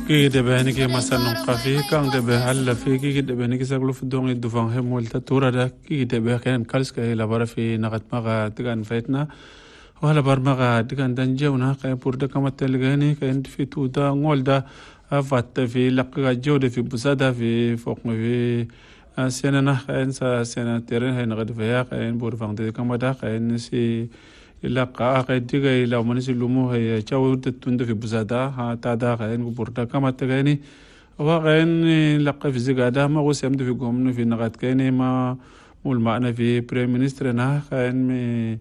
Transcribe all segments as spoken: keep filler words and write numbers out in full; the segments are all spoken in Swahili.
كي دبهني كي مثلا قفي كان دبه هلا في كي دبهني كي سقلو في الدون الدفان هم ولتا تورا دا كي دبه كان كالس كي لبارا في نغت مغا تغان فايتنا وهلا بار مغا تغان دنجونا كي بوردا كما تلغاني كي في تودا ngol da فات في لقا جودة في بسادة في فوق في سنة كاين سا سنة تيرين هاي نغد فيها كاين بور فانتي كما دا كاين سي لقا كاين تيغي لو منسي لومو هي جودة تند في بسادة ها تادا كاين بوردا كما تغاني وكاين لقا في زيغادا ما غو سيمد في قومنو في نغد كاين ما مول معنا في بريم مينسترنا كاين مي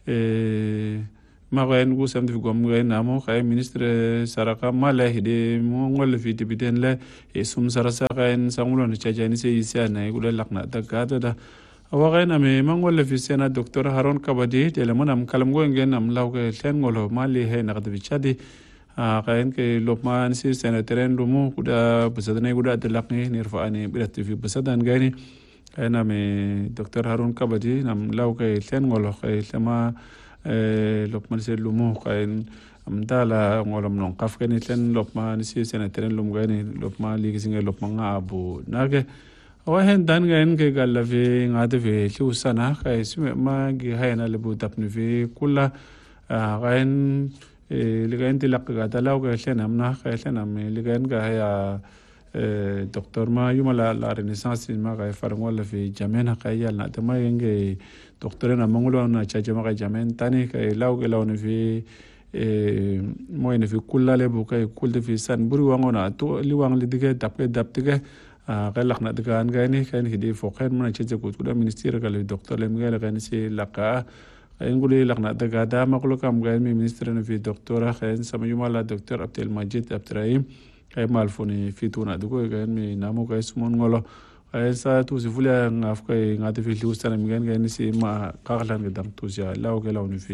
ما غاين غو سامد في قوم غاين نامو كاين مينستر سراقا ما لا هدي مو ولا في دبيدن لا يسوم سراسا غاين سامولون تشاجاني سي سانا يقول لك نتاكادا دا او غاين امي ما ولا في سنه دكتور هارون كبدي تلمون ام كلام غوين ام لاو كان غولو مالي هي نقد بيشادي غاين كي لوما نسي سنه ترين لومو كدا بسدني كدا دلقني نرفعني بلت في بسدان غايني كاين امي دكتور هارون كبدي نم لاو كان غولو كاي لما لوكمان سي لومو كاين امدالا ngolom non kaf kani len lokman si senateren lum gani lokma ligi singa lokman abu nage wa hen dan gain ke galla fi ngade fi lusana kay sima ma gi hayna lebu tapni fi kula gain ligain tilaq ga dalaw ga len amna kay len am ligain ga ya docteur ma yumala la renaissance ma ga farngol fi jamena kay yalna tama yenge docteur na mangulo na chaje ma ga jamen tani kay law ga law fi moyne fi kullale bu kay kulde fi san buri wangona to li wang li dige dapke daptige ga lakhna diga an gani kan hidi foqen mana chaje ko kuda ministère ga le docteur le mgal ga ni si laqa ay nguli lakhna diga da maklo kam ga mi ministère na fi docteur khayn sama yumala docteur Abdel Majid Abdrahim kay malfoni fi tuna dugo ga mi namo kay sumon ngolo ay sa tu si fulia ngaf kay ngade fi lusana mi ga ni si ma qaglan ga dam tu ja law ga law ni fi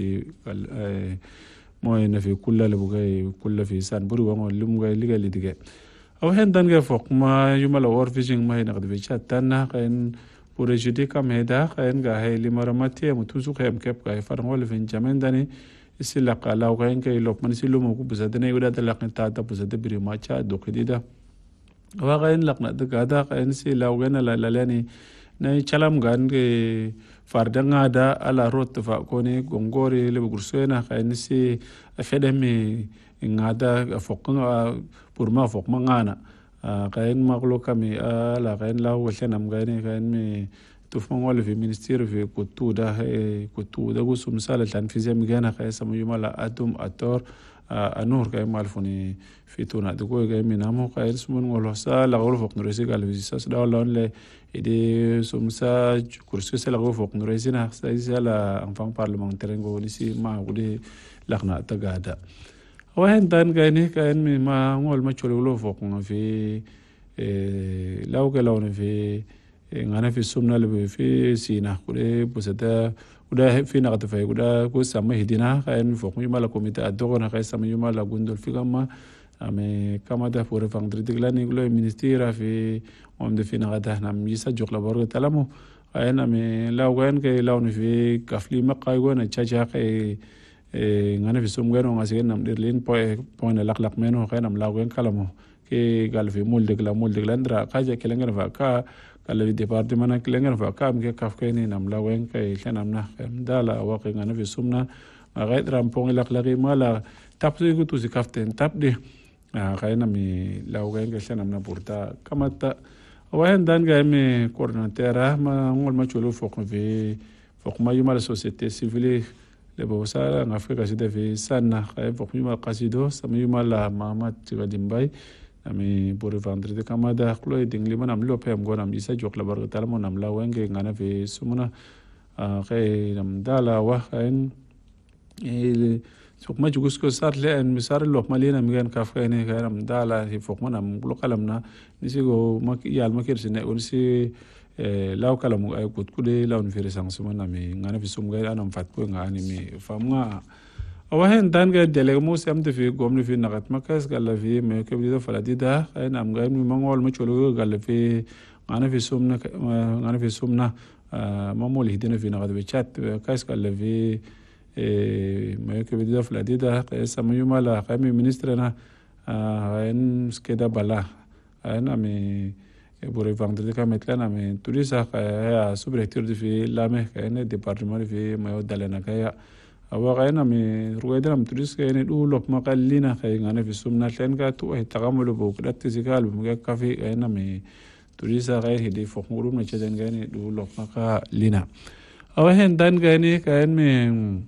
moy na fi kulla le bugay kulla fi san buri wango lum gay liga lidige aw hen dan ga fok ma yumala war fishing ma na gad fi chatana kain pure jidi kam heda kain ga hay limaramati mu tuzu khem kep ga farngol fin jamen dani isila qala wa kain kay lok man silumo ku bizadane wada dalaqni ta ta bizade biri ma cha do khidida wa kain laqna daga da kain si lawgana la lalani nay chalam gan ge fardanga da ala rot fa koni gongori le bursena khayni si afedemi ngada fokanga pour ma fok mangana kayn maglo kami ala kayn la washanam gani kayn mi tufman wala fi ministère fi kutuda kutuda gusum sala tan fi zem gana khay samu yumala atum ator anur kay malfuni fituna dugo kay minamo kay sumun ngolo sala gol fok nuresi gal visa sala lon le ide sumsa kursu sala gol fok nuresi na sala enfant parlementaire ngo lisi ma gudi lakhna tagada wa hen dan gani kay mi ma ngol ma cholo fok fi law ke law fi ngana fi sumna le fi sina kude busata kuda fi na gata fay kuda ko sama hidina kayan fok mi mala komite adoro na kay sama yuma la gundol fi kama ame kama da pour fangdri diglani glo ministère fi om de fi na gata na misa jok la borgo talamo kayan ame law kayan kay law ni fi kafli maqay go na chacha kay ngana fi sum gano ngasi nam dirlin po po na lak lak meno kayan am law kayan kalamo ke gal fi mul de la mul de landra kaja kelenga fa ka kala departement kelenga fa kam ke kafkay ni nam lawen kay lenam na dala waqi ngana fi sumna ma gaid ram pong lak lagi mala tapsi ku tu si kaften tapdi kayna mi lawen ke lenam na burta kamata wahen dan ga mi coordinateur ma ngol ma chulo fok fi fok ma yuma la société civile le bo sala ngafrika sida fi sanna kay fok yuma qasido sama yuma la mamat tigadimbai ami bore vendredi kamada khlo dingli manam lopem gonam isa jok la barga talmo nam la wenge ngana fi sumuna kay nam dala wa kain el sok ma jugus ko sar le en misar lop malina migan kafene karam dala fi fok manam lo kalamna nisigo mak yal makir sine on si law kalamu ay kut kude law fi resang sumuna mi ngana fi sum gay anam fat ko ngani mi famga wahen dan ga dele mo sem de fi gomni fi nagat makas galla fi me ke bi da faladi da ay nam ga mi mangol ma cholo galla fi ngana fi sumna ngana fi sumna mamol hidina fi nagat be chat kas galla fi me ke bi da faladi da sama yuma la kami ministre na en skeda bala en ami pour vendredi ka metlan ami tulisa ka sous-préfecture de fi lame ka en département de fi mayo dalena ka ya awa ka en ami rueda am tulis ka en du lop makallina ka ngana fi sumna len ka tu ay tagamul bo kdat tisikal mo ka fi en ami tulisa ka hidi fo nguru na chaden ga en du lop makallina awa hen dan ga ni ka en me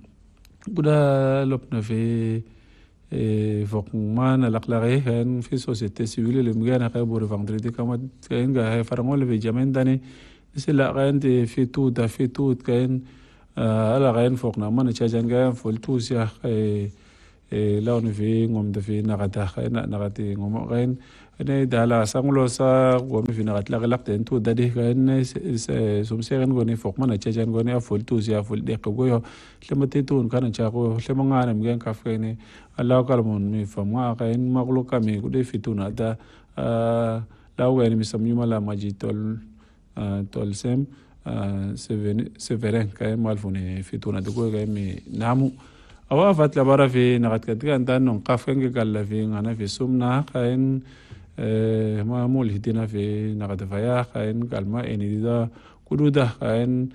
buda lop na fi فوق ما نلقلقيه كان في سوسيتي سيفيل اللي مجانا خيبور فاندريدي كما كان جا فرمول في جمين داني نسلا كان في توت في توت كان على غين فوقنا ما نتشجن كان فولتوس يا لون في ngom da fi nagata khayna nagati ngom gain ne dala sanglo sa ngom fi nagat la galak ten tu dadi kan sum seren goni fok mana chajan goni a ful tu sia ful de ko yo lemate tun kan cha ko lemanga nam gen kaf ne allah kalmon mi fama gain maglo kami ko de fituna da law gain mi sam yumala maji tol tol sem severen kay malfune fituna de ko gain mi namu awa fat la bara fi nagat katika antan non qafkan ke kala fi ngana fi sumna kain ma mul hidina fi nagat faya kain kalma enida kududa kain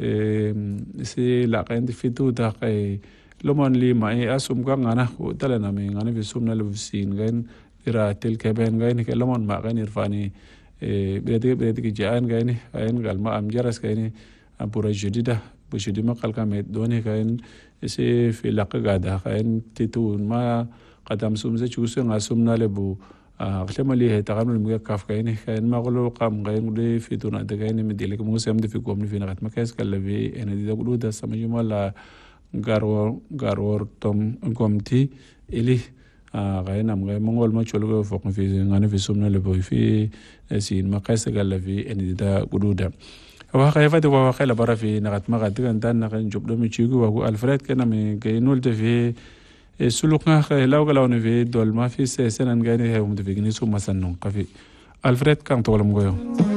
si la kain fi tuda kai lomon li ma asum ka ngana ko talana me ngana fi sumna lu sin gain ira tel keben gain ke lomon ma gain irfani bede bede ki jaan gain kain kalma am jaras kain apura jidida bu jidima kalka me doni kain ese fi laqa gada kain titun ma qadam sumse chusu ngasumna lebu khlemali he tagamul muga kaf kain kain maglo qam gain de fituna de gain me dile mo sem de fi komni fi nagat makas kalavi ene de gudu da samajuma la garor garor tom gomti ili gain am gain mongol ma cholo fo fi ngane fi sumna lebu fi sin makas kalavi ene da gudu da wa khayfa de wa khayla bara fi nagat magat kan tan nagan jobdo mi chigu wa alfred kana mi gainul de fi suluk nga khayla wa law ne fi dol ma fi senan gani he um de fi ni suma sannon qafi alfred kan tolam goyo